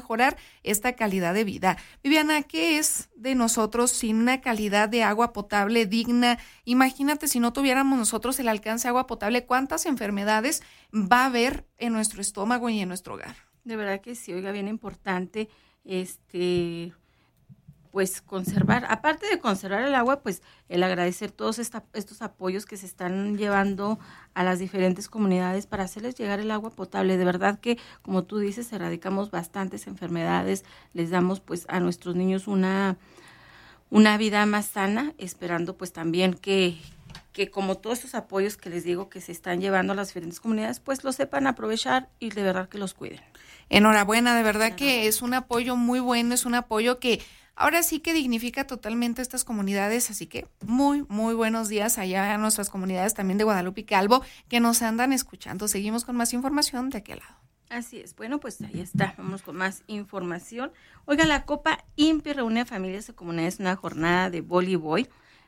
mejorar esta calidad de vida. Viviana, ¿qué es de nosotros sin una calidad de agua potable digna? Imagínate si no tuviéramos nosotros el alcance de agua potable, ¿cuántas enfermedades va a haber en nuestro estómago y en nuestro hogar? De verdad que sí, oiga, bien importante, pues conservar, aparte de conservar el agua, pues el agradecer todos estos apoyos que se están llevando a las diferentes comunidades para hacerles llegar el agua potable. De verdad que, como tú dices, erradicamos bastantes enfermedades, les damos pues a nuestros niños una vida más sana, esperando pues también que como todos estos apoyos que les digo que se están llevando a las diferentes comunidades, pues lo sepan aprovechar y de verdad que los cuiden. Enhorabuena, de verdad que es un apoyo muy bueno, es un apoyo que ahora sí que dignifica totalmente a estas comunidades, así que muy, muy buenos días allá a nuestras comunidades también de Guadalupe y Calvo que nos andan escuchando. Seguimos con más información de aquel lado. Así es, bueno, pues ahí está, vamos con más información. Oiga, la Copa INPI reúne a familias y comunidades en una jornada de voleibol.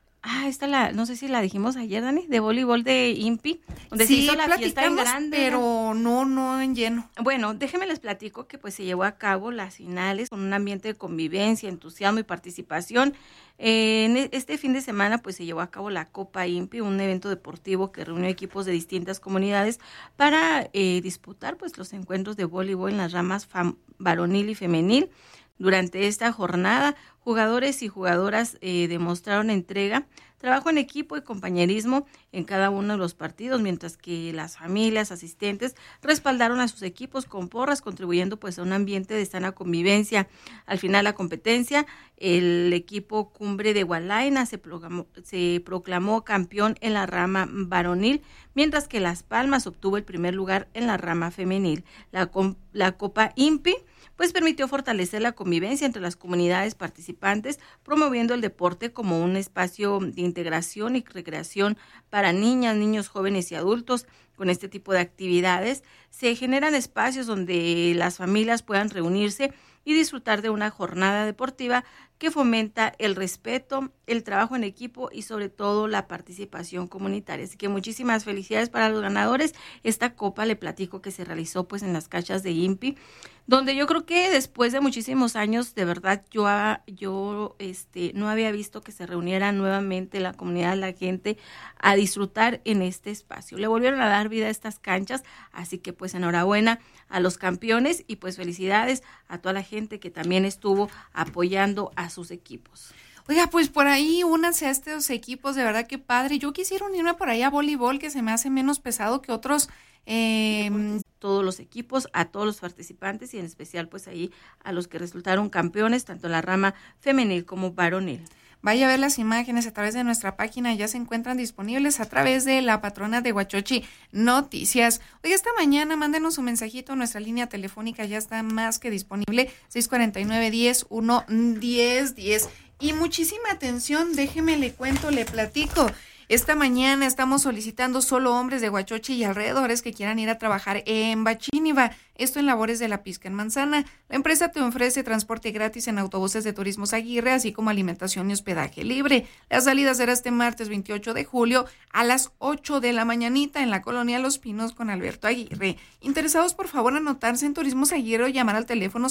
No sé si la dijimos ayer, Dani, de voleibol de INPI, donde sí, se hizo la fiesta en grande. Pero no en lleno. Bueno, déjenme les platico que pues se llevó a cabo las finales con un ambiente de convivencia, entusiasmo y participación. En este fin de semana pues se llevó a cabo la Copa INPI, un evento deportivo que reunió equipos de distintas comunidades para disputar pues los encuentros de voleibol en las ramas varonil y femenil. Durante esta jornada, jugadores y jugadoras demostraron entrega, trabajo en equipo y compañerismo en cada uno de los partidos, mientras que las familias asistentes respaldaron a sus equipos con porras, contribuyendo pues a un ambiente de sana convivencia. Al final de la competencia, el equipo Cumbre de Hualaina se proclamó campeón en la rama varonil, mientras que Las Palmas obtuvo el primer lugar en la rama femenil. La Copa INPI pues permitió fortalecer la convivencia entre las comunidades participantes, promoviendo el deporte como un espacio de integración y recreación para niñas, niños, jóvenes y adultos. Con este tipo de actividades se generan espacios donde las familias puedan reunirse y disfrutar de una jornada deportiva que fomenta el respeto, el trabajo en equipo y sobre todo la participación comunitaria. Así que muchísimas felicidades para los ganadores. Esta copa, le platico, que se realizó pues en las canchas de INPI, donde yo creo que después de muchísimos años, de verdad, yo no había visto que se reuniera nuevamente la comunidad, la gente, a disfrutar en este espacio. Le volvieron a dar vida a estas canchas, así que pues enhorabuena a los campeones y pues felicidades a toda la gente que también estuvo apoyando a sus equipos. Oiga, pues por ahí únanse a estos equipos, de verdad que padre. Yo quisiera unirme por ahí a voleibol, que se me hace menos pesado que otros. Todos los equipos, a todos los participantes y en especial pues ahí a los que resultaron campeones, tanto en la rama femenil como varonil. Vaya a ver las imágenes a través de nuestra página, ya se encuentran disponibles a través de la patrona de Huachochi Noticias. Hoy esta mañana mándenos un mensajito, nuestra línea telefónica ya está más que disponible, 649-10-1-10-10. Y muchísima atención, déjeme le cuento, le platico. Esta mañana estamos solicitando solo hombres de Huachochi y alrededores que quieran ir a trabajar en Bachíniva, esto en labores de la pizca en manzana. La empresa te ofrece transporte gratis en autobuses de Turismos Aguirre, así como alimentación y hospedaje libre. La salida será este martes 28 de julio a las 8 de la mañanita en la colonia Los Pinos con Alberto Aguirre. Interesados, por favor, anotarse en Turismos Aguirre o llamar al teléfono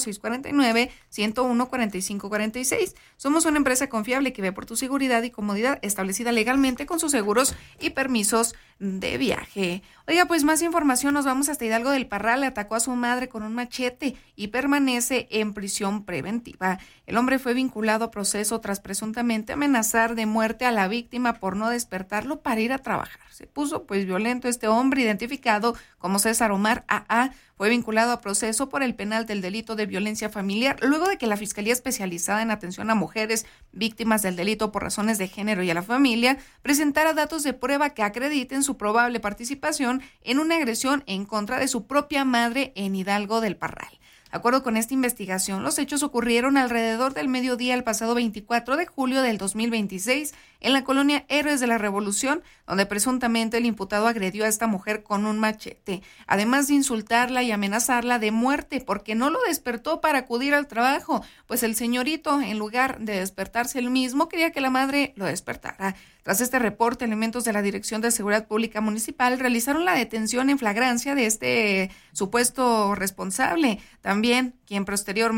649-101-4546. Somos una empresa confiable que ve por tu seguridad y comodidad, establecida legalmente con sus seguros y permisos de viaje. Oiga, pues más información, nos vamos hasta Hidalgo del Parral. Atacó a su madre con un machete y permanece en prisión preventiva. El hombre fue vinculado a proceso tras presuntamente amenazar de muerte a la víctima por no despertarlo para ir a trabajar. Se puso pues violento este hombre, identificado como César Omar A.A., fue vinculado a proceso por el penal del delito de violencia familiar, luego de que la Fiscalía Especializada en Atención a Mujeres víctimas del delito por razones de género y a la familia presentara datos de prueba que acrediten su probable participación en una agresión en contra de su propia madre en Hidalgo del Parral. De acuerdo con esta investigación, los hechos ocurrieron alrededor del mediodía el pasado 24 de julio del 2026 en la colonia Héroes de la Revolución, donde presuntamente el imputado agredió a esta mujer con un machete, además de insultarla y amenazarla de muerte porque no lo despertó para acudir al trabajo, pues el señorito, en lugar de despertarse él mismo, quería que la madre lo despertara. Tras este reporte, elementos de la Dirección de Seguridad Pública Municipal realizaron la detención en flagrancia de este supuesto responsable, también quien posteriormente